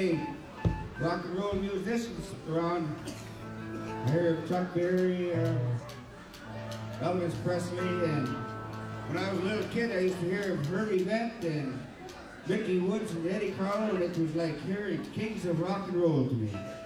rock and roll musicians around. I hear Chuck Berry, Elvis Presley, and when I was a little kid, I used to hear Herbie Vett and Mickey Woods and Eddie Carl, and it was like hearing kings of rock and roll to me.